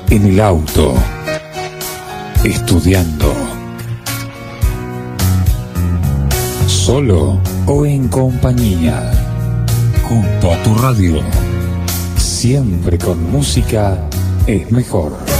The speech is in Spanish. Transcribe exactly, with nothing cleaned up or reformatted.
en el auto, estudiando, solo o en compañía, junto a tu radio. Siempre con música es mejor.